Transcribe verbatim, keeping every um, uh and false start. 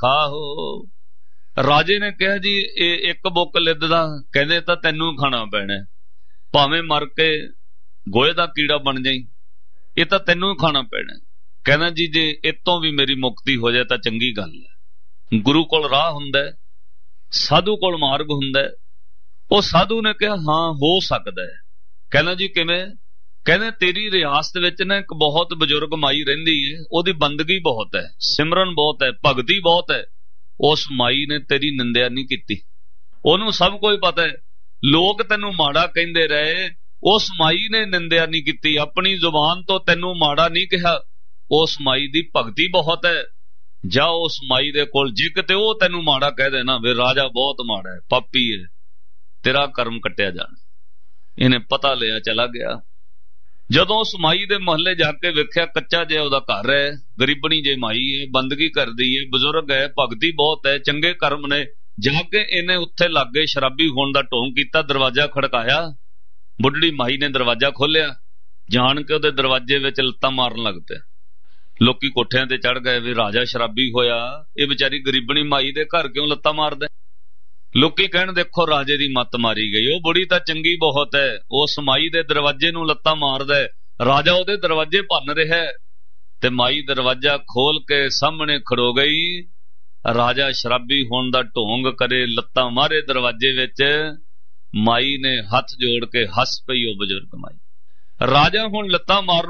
ਖਾਹੋ। ਰਾਜੇ ਨੇ ਕਿਹਾ ਜੀ ਇਹ ਇੱਕ ਬੁੱਕ ਲਿੱਦ ਦਾ, ਕਹਿੰਦੇ ਤਾਂ ਤੈਨੂੰ ਖਾਣਾ ਪੈਣਾ, ਭਾਵੇਂ ਮਰ ਕੇ ਗੋਹੇ ਦਾ ਕੀੜਾ ਬਣ ਜਾਈ, ਇਹ ਤਾਂ ਤੈਨੂੰ ਖਾਣਾ ਪੈਣਾ। ਕਹਿੰਦਾ ਜੀ ਜੇ ਇਤੋਂ ਵੀ ਮੇਰੀ ਮੁਕਤੀ ਹੋ ਜਾਏ ਤਾਂ ਚੰਗੀ ਗੱਲ ਹੈ। ਗੁਰੂ ਕੋਲ ਰਾਹ ਹੁੰਦਾ, ਸਾਧੂ ਕੋਲ ਮਾਰਗ ਹੁੰਦਾ। ਉਹ ਸਾਧੂ ਨੇ ਕਿਹਾ ਹਾਂ ਹੋ ਸਕਦਾ ਹੈ। ਕਹਿੰਦਾ ਜੀ ਕਿਵੇਂ? ਕਹਿੰਦੇ ਤੇਰੀ ਰਿਆਸਤ ਵਿੱਚ ਨਾ ਇੱਕ ਬਹੁਤ ਬਜ਼ੁਰਗ ਮਾਈ ਰਹਿੰਦੀ ਹੈ, ਉਹਦੀ ਬੰਦਗੀ ਬਹੁਤ ਹੈ, ਸਿਮਰਨ ਬਹੁਤ ਹੈ, ਭਗਤੀ ਬਹੁਤ ਹੈ। ਉਸ ਮਾਈ ਨੇ ਤੇਰੀ ਨਿੰਦਿਆ ਨਹੀਂ ਕੀਤੀ, ਉਹਨੂੰ ਸਭ ਕੁਝ ਪਤਾ ਹੈ। ਲੋਕ ਤੈਨੂੰ ਮਾੜਾ ਕਹਿੰਦੇ ਰਹੇ, ਉਸ ਮਾਈ ਨੇ ਨਿੰਦਿਆ ਨਹੀਂ ਕੀਤੀ, ਆਪਣੀ ਜ਼ੁਬਾਨ ਤੋਂ ਤੈਨੂੰ ਮਾੜਾ ਨਹੀਂ ਕਿਹਾ। ਉਸ ਮਾਈ ਦੀ ਭਗਤੀ ਬਹੁਤ ਹੈ। ਜਾ ਉਸ ਮਾਈ ਦੇ ਕੋਲ, ਜੇ ਕਿਤੇ ਉਹ ਤੈਨੂੰ ਮਾੜਾ ਕਹਿ ਦੇ ਨਾ, ਵੇ ਰਾਜਾ ਬਹੁਤ ਮਾੜਾ ਹੈ, ਪਾਪੀ ਹੈ, ਤੇਰਾ ਕਰਮ ਕੱਟਿਆ ਜਾਣਾ। ਇਹਨੇ ਪਤਾ ਲਿਆ, ਚਲਾ ਗਿਆ। ਜਦੋਂ ਉਸ ਮਾਈ ਦੇ ਮੁਹੱਲੇ ਜਾ ਕੇ ਵੇਖਿਆ, ਕੱਚਾ ਜਿਹਾ ਉਹਦਾ ਘਰ ਹੈ, ਗਰੀਬਣੀ ਜੇ ਮਾਈ ਹੈ, ਬੰਦਗੀ ਕਰਦੀ ਹੈ, ਬਜ਼ੁਰਗ ਹੈ, ਭਗਤੀ ਬਹੁਤ ਹੈ, ਚੰਗੇ ਕਰਮ ਨੇ। ਜਾ ਕੇ ਇਹਨੇ ਉੱਥੇ ਲਾਗੇ ਸ਼ਰਾਬੀ ਹੋਣ ਦਾ ਢੋਂਗ ਕੀਤਾ, ਦਰਵਾਜ਼ਾ ਖੜਕਾਇਆ। ਬੁੱਢੜੀ ਮਾਈ ਨੇ ਦਰਵਾਜ਼ਾ ਖੋਲਿਆ, ਜਾਣ ਕੇ ਉਹਦੇ ਦਰਵਾਜ਼ੇ ਵਿੱਚ ਲੱਤਾਂ ਮਾਰਨ ਲੱਗ ਪਿਆ। ਲੋਕੀ ਕੋਠਿਆਂ ਤੇ ਚੜ ਗਏ, ਵੀ ਰਾਜਾ ਸ਼ਰਾਬੀ ਹੋਇਆ, ਇਹ ਵਿਚਾਰੀ ਗਰੀਬਣੀ ਮਾਈ ਦੇ ਘਰ ਕਿਉਂ ਲੱਤਾਂ ਮਾਰਦਾ? ਲੋਕੀ ਕਹਿਣ ਦੇਖੋ ਰਾਜੇ ਦੀ ਮੱਤ ਮਾਰੀ ਗਈ, ਉਹ ਬੁੜੀ ਤਾਂ ਚੰਗੀ ਬਹੁਤ ਹੈ, ਉਸ ਮਾਈ ਦੇ ਦਰਵਾਜ਼ੇ ਨੂੰ ਲੱਤਾਂ ਮਾਰਦਾ, ਰਾਜਾ ਉਹਦੇ ਦਰਵਾਜ਼ੇ ਭੰਨ ਰਿਹਾ। ਤੇ ਮਾਈ ਦਰਵਾਜ਼ਾ ਖੋਲ ਕੇ ਸਾਹਮਣੇ ਖੜੋ ਗਈ। ਰਾਜਾ ਸ਼ਰਾਬੀ ਹੋਣ ਦਾ ਢੋਂਗ ਕਰੇ, ਲੱਤਾਂ ਮਾਰੇ ਦਰਵਾਜ਼ੇ ਵਿੱਚ। ਮਾਈ ਨੇ ਹੱਥ ਜੋੜ ਕੇ ਹੱਸ ਪਈ ਉਹ ਬਜ਼ੁਰਗ ਮਾਈ। ਰਾਜਾ ਹੁਣ ਲੱਤਾਂ ਮਾਰਨ